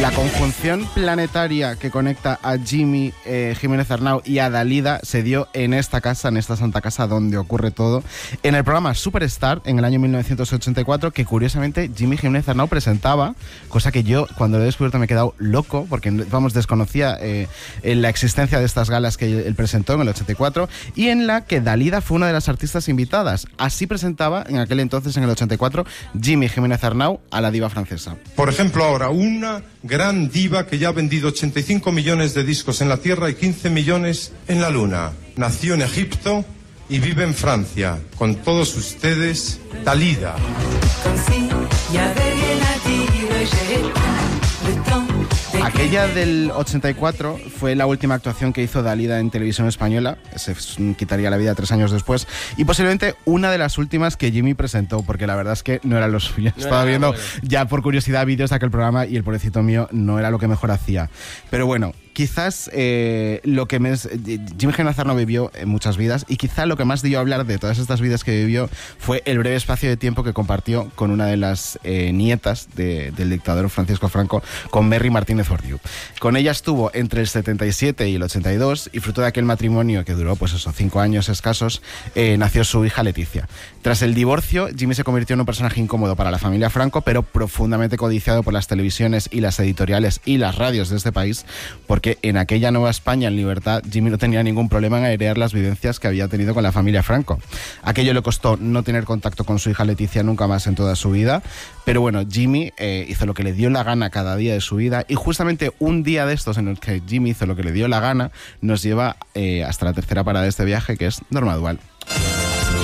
La conjunción planetaria que conecta a Jimmy Jiménez Arnau y a Dalida se dio en esta casa, en esta santa casa donde ocurre todo, en el programa Superstar en el año 1984, que curiosamente Jimmy Jiménez Arnau presentaba, cosa que yo cuando lo he descubierto me he quedado loco, porque desconocía la existencia de estas galas que él presentó en el 84, y en la que Dalida fue una de las artistas invitadas. Así presentaba en aquel entonces, en el 84, Jimmy Jiménez Arnau a la diva francesa. Por ejemplo, ahora una gran diva que ya ha vendido 85 millones de discos en la Tierra y 15 millones en la Luna. Nació en Egipto y vive en Francia. Con todos ustedes, Dalida. Aquella del 84 fue la última actuación que hizo Dalida en televisión española. Se quitaría la vida 3 años después. Y posiblemente una de las últimas que Jimmy presentó, porque la verdad es que no era lo suyo. Estaba viendo ya por curiosidad vídeos de aquel programa y el pobrecito mío no era lo que mejor hacía. Pero bueno, quizás lo que Jimmy Jiménez Arnau vivió en muchas vidas, y quizá lo que más dio a hablar de todas estas vidas que vivió fue el breve espacio de tiempo que compartió con una de las nietas del dictador Francisco Franco, con Merry Martínez Bordiú. Con ella estuvo entre el 77 y el 82, y fruto de aquel matrimonio que duró 5 años escasos, nació su hija Leticia. Tras el divorcio, Jimmy se convirtió en un personaje incómodo para la familia Franco, pero profundamente codiciado por las televisiones y las editoriales y las radios de este país, porque en aquella Nueva España en libertad Jimmy no tenía ningún problema en airear las vivencias que había tenido con la familia Franco. Aquello le costó no tener contacto con su hija Leticia nunca más en toda su vida, pero bueno, Jimmy hizo lo que le dio la gana cada día de su vida, y justamente un día de estos en el que Jimmy hizo lo que le dio la gana nos lleva hasta la tercera parada de este viaje, que es Norma Dual.